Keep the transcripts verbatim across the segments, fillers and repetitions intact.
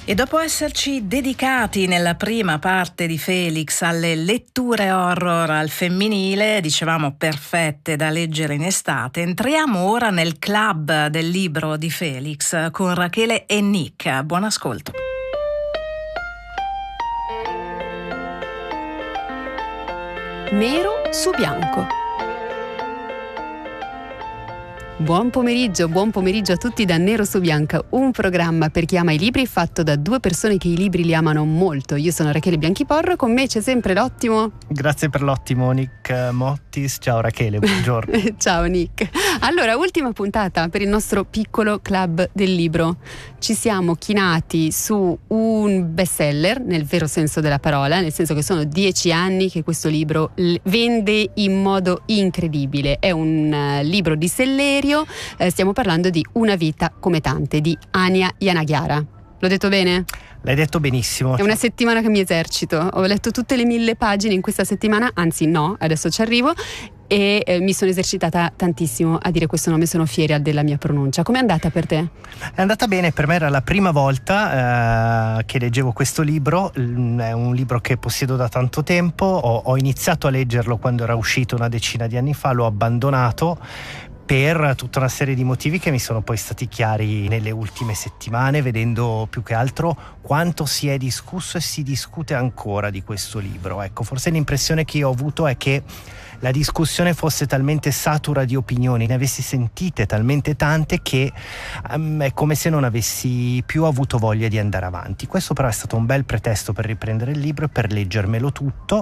E dopo esserci dedicati nella prima parte di Felix alle letture horror al femminile, dicevamo perfette da leggere in estate, entriamo ora nel club del libro di Felix con Rachele e Nick. Buon ascolto. Nero su bianco. Buon pomeriggio, buon pomeriggio a tutti da Nero su Bianca, un programma per chi ama i libri fatto da due persone che i libri li amano molto. Io sono Rachele Bianchiporro, con me c'è sempre l'ottimo. Grazie per l'ottimo Nick Mottis. Ciao Rachele, buongiorno. Ciao Nick. Allora, ultima puntata per il nostro piccolo club del libro. Ci siamo chinati su un bestseller, nel vero senso della parola, nel senso che sono dieci anni che questo libro vende in modo incredibile. È un uh, libro di Sellerio. Eh, stiamo parlando di Una vita come tante di Ania Yanagiara. L'ho detto bene? L'hai detto benissimo. È una settimana che mi esercito. Ho letto tutte le mille pagine in questa settimana, anzi no, adesso ci arrivo, e eh, mi sono esercitata tantissimo a dire questo nome, sono fiera della mia pronuncia. Com'è andata per te? È andata bene, per me era la prima volta eh, che leggevo questo libro. È un libro che possiedo da tanto tempo, ho, ho iniziato a leggerlo quando era uscito una decina di anni fa, l'ho abbandonato per tutta una serie di motivi che mi sono poi stati chiari nelle ultime settimane, vedendo più che altro quanto si è discusso e si discute ancora di questo libro. Ecco, forse l'impressione che io ho avuto è che la discussione fosse talmente satura di opinioni, ne avessi sentite talmente tante che um, è come se non avessi più avuto voglia di andare avanti. Questo però è stato un bel pretesto per riprendere il libro e per leggermelo tutto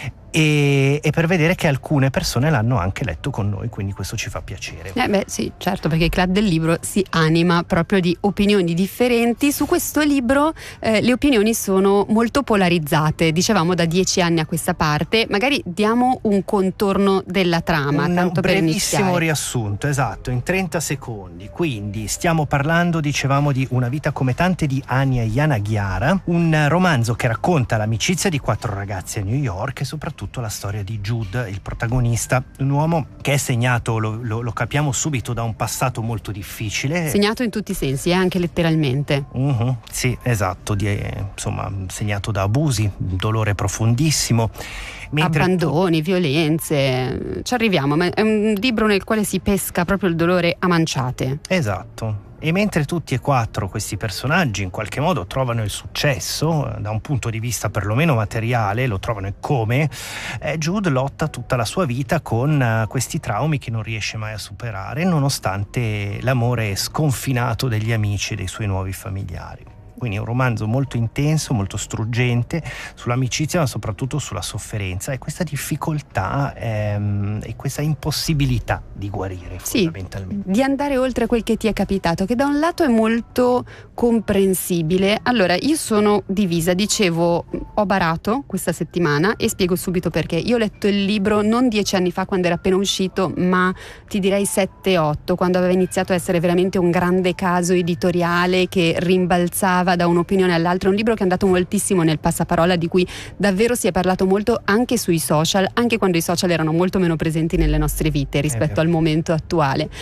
e, e per vedere che alcune persone l'hanno anche letto con noi, quindi questo ci fa piacere. Eh beh sì, certo, perché il club del libro si anima proprio di opinioni differenti. Su questo libro eh, le opinioni sono molto polarizzate, dicevamo da dieci anni a questa parte. Magari diamo un contorno della trama, un tanto per brevissimo iniziare. riassunto, esatto, in trenta secondi. Quindi stiamo parlando, dicevamo, di Una vita come tante di Ania Yanagiara, un romanzo che racconta l'amicizia di quattro ragazzi a New York e soprattutto la storia di Jude, il protagonista, un uomo che è segnato, lo, lo, lo capiamo subito, da un passato molto difficile. Segnato in tutti i sensi, eh, anche letteralmente. Uh-huh, sì, esatto, di, eh, insomma, segnato da abusi, un dolore profondissimo. Mentre Abbandoni, tu... violenze, ci arriviamo, ma è un libro nel quale si pesca proprio il dolore a manciate. Esatto. E mentre tutti e quattro questi personaggi in qualche modo trovano il successo, da un punto di vista perlomeno materiale, lo trovano e come, eh, Jude lotta tutta la sua vita con uh, questi traumi che non riesce mai a superare, nonostante l'amore sconfinato degli amici e dei suoi nuovi familiari. Quindi è un romanzo molto intenso, molto struggente sull'amicizia, ma soprattutto sulla sofferenza e questa difficoltà ehm, e questa impossibilità di guarire, sì, fondamentalmente. Di andare oltre quel che ti è capitato, che da un lato è molto comprensibile. Allora, io sono divisa, dicevo, ho barato questa settimana e spiego subito perché. Io ho letto il libro non dieci anni fa quando era appena uscito, ma ti direi sette otto, quando aveva iniziato a essere veramente un grande caso editoriale che rimbalzava da un'opinione all'altra. È un libro che è andato moltissimo nel passaparola, di cui davvero si è parlato molto anche sui social, anche quando i social erano molto meno presenti nelle nostre vite rispetto al momento attuale.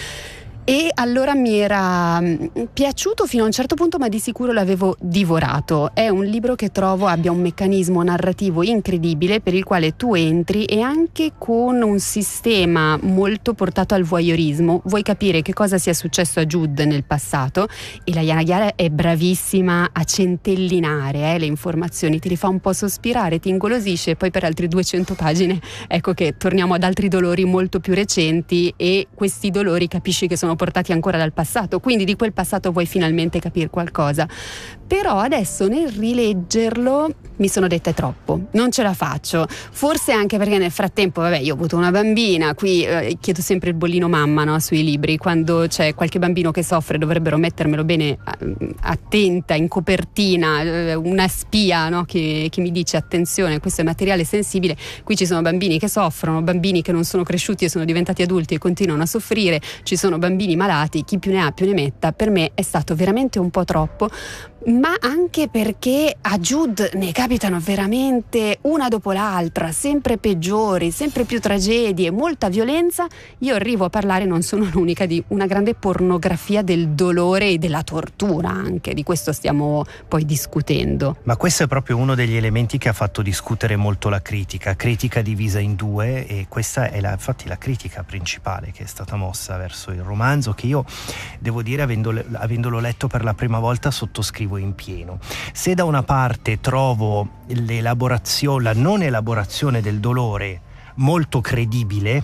E allora mi era piaciuto fino a un certo punto, ma di sicuro l'avevo divorato. È un libro che trovo abbia un meccanismo narrativo incredibile, per il quale tu entri e anche con un sistema molto portato al voyeurismo vuoi capire che cosa sia successo a Jude nel passato, e la Yanagiara è bravissima a centellinare eh, le informazioni, ti rifà un po' sospirare, ti ingolosisce, e poi per altre duecento pagine ecco che torniamo ad altri dolori molto più recenti, e questi dolori capisci che sono portati ancora dal passato, quindi di quel passato vuoi finalmente capire qualcosa. Però adesso nel rileggerlo mi sono detta è troppo, non ce la faccio, forse anche perché nel frattempo vabbè io ho avuto una bambina, qui eh, chiedo sempre il bollino mamma, no, sui libri, quando c'è qualche bambino che soffre dovrebbero mettermelo bene attenta in copertina, eh, una spia, no, che, che mi dice attenzione, questo è materiale sensibile. Qui ci sono bambini che soffrono, bambini che non sono cresciuti e sono diventati adulti e continuano a soffrire, ci sono bambini bambini malati, chi più ne ha più ne metta, per me è stato veramente un po' troppo, ma anche perché a Jude ne capitano veramente una dopo l'altra, sempre peggiori, sempre più tragedie, molta violenza. Io arrivo a parlare, non sono l'unica, di una grande pornografia del dolore e della tortura, anche di questo stiamo poi discutendo. Ma questo è proprio uno degli elementi che ha fatto discutere molto la critica, critica divisa in due, e questa è la, infatti la critica principale che è stata mossa verso il romanzo, che io devo dire, avendolo, avendolo letto per la prima volta, sottoscrivo in pieno. Se da una parte trovo l'elaborazione, la non elaborazione del dolore molto credibile,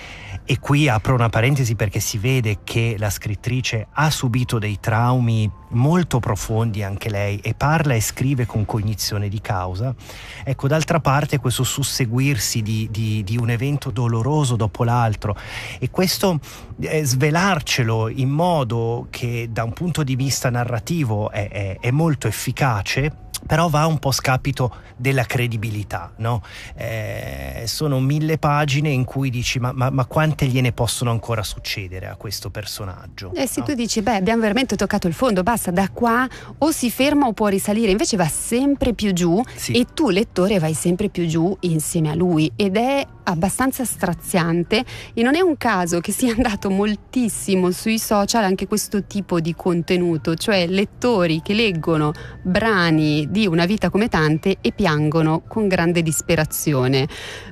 e qui apro una parentesi perché si vede che la scrittrice ha subito dei traumi molto profondi anche lei e parla e scrive con cognizione di causa, ecco, d'altra parte questo susseguirsi di, di, di un evento doloroso dopo l'altro, e questo eh, svelarcelo in modo che da un punto di vista narrativo è, è, è molto efficace, però va un po' a scapito della credibilità, no? Eh, sono mille pagine in cui dici ma, ma, ma quante gliene possono ancora succedere a questo personaggio? Eh sì, no? Tu dici beh, abbiamo veramente toccato il fondo, basta, da qua o si ferma o può risalire, invece va sempre più giù, sì. E tu lettore vai sempre più giù insieme a lui, ed è abbastanza straziante, e non è un caso che sia andato moltissimo sui social anche questo tipo di contenuto, cioè lettori che leggono brani di Una vita come tante e piangono con grande disperazione.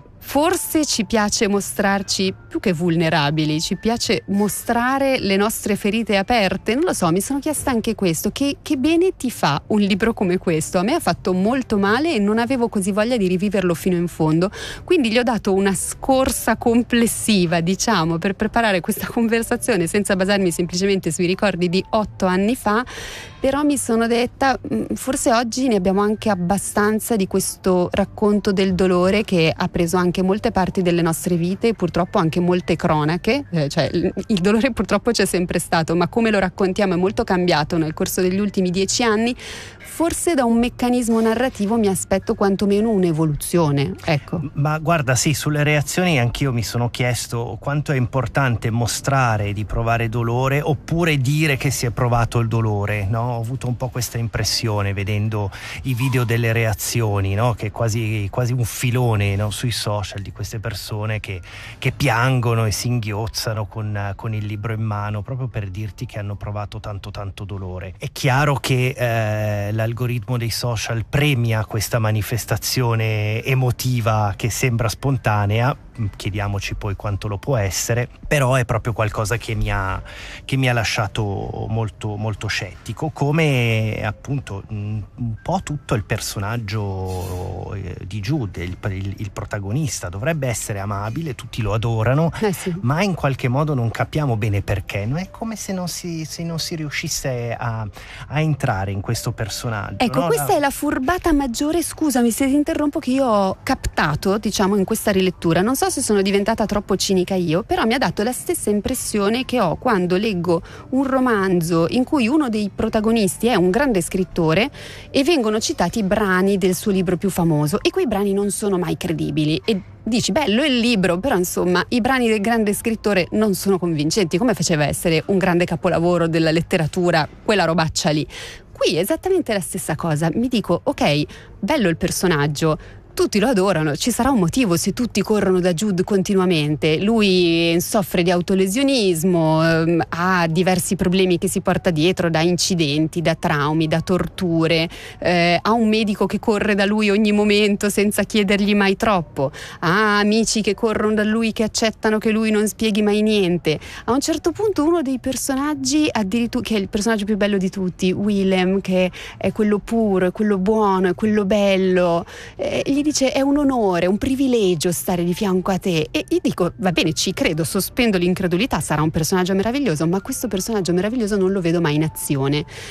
Forse ci piace mostrarci più che vulnerabili, ci piace mostrare le nostre ferite aperte, non lo so, mi sono chiesta anche questo, che, che bene ti fa un libro come questo? A me ha fatto molto male e non avevo così voglia di riviverlo fino in fondo, quindi gli ho dato una scorsa complessiva, diciamo, per preparare questa conversazione senza basarmi semplicemente sui ricordi di otto anni fa. Però mi sono detta, forse oggi ne abbiamo anche abbastanza di questo racconto del dolore che ha preso anche molte parti delle nostre vite e purtroppo anche molte cronache, eh, cioè il dolore purtroppo c'è sempre stato, ma come lo raccontiamo è molto cambiato nel corso degli ultimi dieci anni. Forse da un meccanismo narrativo mi aspetto quantomeno un'evoluzione, ecco. Ma guarda, sì, sulle reazioni anch'io mi sono chiesto quanto è importante mostrare di provare dolore oppure dire che si è provato il dolore, no? Ho avuto un po' questa impressione vedendo i video delle reazioni, no? Che è quasi, quasi un filone, no? Sui social di queste persone che, che piangono e si inghiozzano con, con il libro in mano, proprio per dirti che hanno provato tanto tanto dolore. È chiaro che eh, la l'algoritmo dei social premia questa manifestazione emotiva che sembra spontanea, chiediamoci poi quanto lo può essere, però è proprio qualcosa che mi ha, che mi ha lasciato molto, molto scettico, come appunto un po' tutto il personaggio di Jude, il, il, il protagonista. Dovrebbe essere amabile, tutti lo adorano, eh sì. ma in qualche modo non capiamo bene perché, no? È come se non si, se non si riuscisse a, a entrare in questo personaggio. Ecco, no? questa la... è la furbata maggiore, scusami se ti interrompo, che io ho captato, diciamo, in questa rilettura. Non so se sono diventata troppo cinica io, però mi ha dato la stessa impressione che ho quando leggo un romanzo in cui uno dei protagonisti è un grande scrittore e vengono citati brani del suo libro più famoso, e quei brani non sono mai credibili, e dici bello il libro, però insomma i brani del grande scrittore non sono convincenti. Come faceva a essere un grande capolavoro della letteratura quella robaccia lì? Qui è esattamente la stessa cosa. Mi dico, ok, bello il personaggio, tutti lo adorano, ci sarà un motivo se tutti corrono da Jude continuamente. Lui soffre di autolesionismo, ehm, ha diversi problemi che si porta dietro, da incidenti, da traumi, da torture, eh, ha un medico che corre da lui ogni momento senza chiedergli mai troppo, ha amici che corrono da lui, che accettano che lui non spieghi mai niente. A un certo punto uno dei personaggi, addirittura, che è il personaggio più bello di tutti, Willem, che è quello puro, è quello buono, è quello bello, eh, gli dice è un onore, un privilegio stare di fianco a te, e io dico va bene, ci credo, sospendo l'incredulità, sarà un personaggio meraviglioso, ma questo personaggio meraviglioso non lo vedo mai in azione.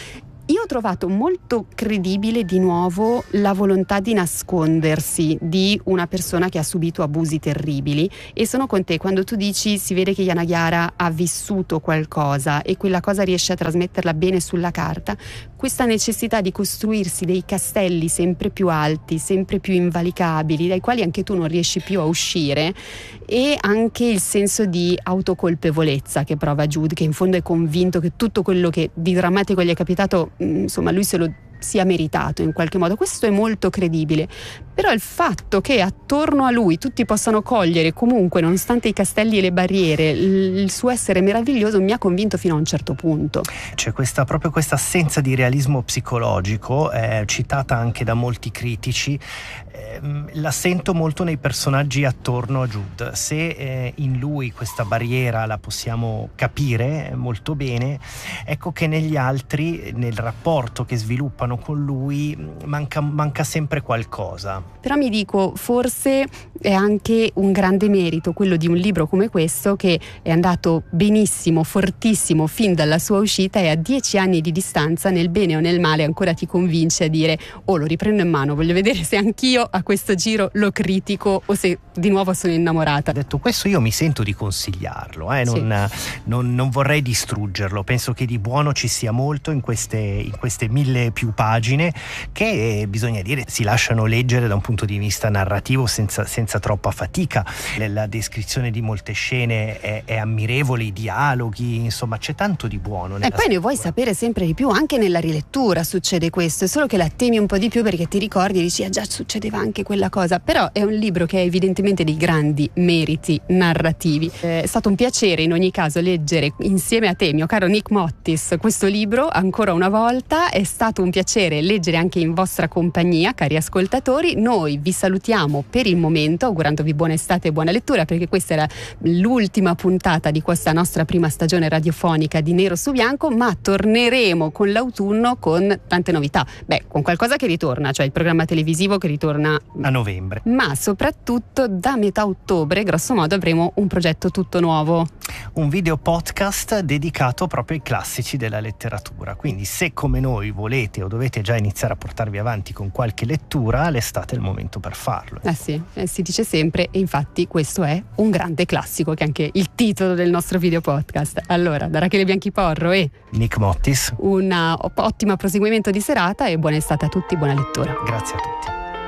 Io ho trovato molto credibile di nuovo la volontà di nascondersi di una persona che ha subito abusi terribili, e sono con te quando tu dici si vede che Yanagihara ha vissuto qualcosa e quella cosa riesce a trasmetterla bene sulla carta. Questa necessità di costruirsi dei castelli sempre più alti, sempre più invalicabili, dai quali anche tu non riesci più a uscire, e anche il senso di autocolpevolezza che prova Jude, che in fondo è convinto che tutto quello che di drammatico gli è capitato, insomma, lui se lo sia meritato in qualche modo. Questo è molto credibile, però il fatto che attorno a lui tutti possano cogliere comunque, nonostante i castelli e le barriere, il suo essere meraviglioso mi ha convinto fino a un certo punto. C'è questa, proprio questa assenza di realismo psicologico, eh, citata anche da molti critici, eh, la sento molto nei personaggi attorno a Jude. Se eh, in lui questa barriera la possiamo capire molto bene, ecco che negli altri, nel rapporto che sviluppano con lui, manca, manca sempre qualcosa. Però mi dico, forse è anche un grande merito quello di un libro come questo, che è andato benissimo, fortissimo fin dalla sua uscita, e a dieci anni di distanza, nel bene o nel male, ancora ti convince a dire oh, lo riprendo in mano, voglio vedere se anch'io a questo giro lo critico o se di nuovo sono innamorata. Detto questo, io mi sento di consigliarlo, eh? non, sì. non, non vorrei distruggerlo. Penso che di buono ci sia molto in queste, in queste mille più pagine che, bisogna dire, si lasciano leggere da un punto di vista narrativo senza, senza troppa fatica. La descrizione di molte scene è, è ammirevole, i dialoghi, insomma c'è tanto di buono nella e poi scrittura. Ne vuoi sapere sempre di più, anche nella rilettura succede questo, è solo che la temi un po' di più perché ti ricordi e dici ah già, succedeva anche quella cosa. Però è un libro che ha evidentemente dei grandi meriti narrativi. È stato un piacere in ogni caso leggere insieme a te, mio caro Nick Mottis, questo libro ancora una volta. È stato un piacere leggere anche in vostra compagnia, cari ascoltatori. Noi vi salutiamo per il momento, augurandovi buona estate e buona lettura, perché questa era l'ultima puntata di questa nostra prima stagione radiofonica di Nero su Bianco, ma torneremo con l'autunno con tante novità. Beh, con qualcosa che ritorna, cioè il programma televisivo che ritorna a novembre. Ma soprattutto da metà ottobre, grosso modo, avremo un progetto tutto nuovo. Un video podcast dedicato proprio ai classici della letteratura. Quindi se come noi volete o dovete già iniziare a portarvi avanti con qualche lettura, l'estate è il momento per farlo. Eh sì, eh, si dice sempre, e infatti questo è un grande classico, che è anche il titolo del nostro video podcast. Allora, da Rachele Bianchiporro e Nick Mottis, un ottimo proseguimento di serata e buona estate a tutti, buona lettura. Grazie a tutti.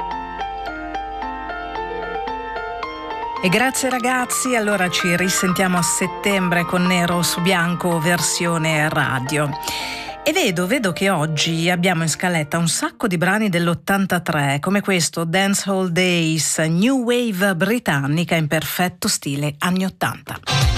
E grazie ragazzi, allora ci risentiamo a settembre con Nero su Bianco versione radio. E vedo, vedo che oggi abbiamo in scaletta un sacco di brani dell'ottantatré, come questo Dancehall Days, New Wave britannica in perfetto stile anni ottanta.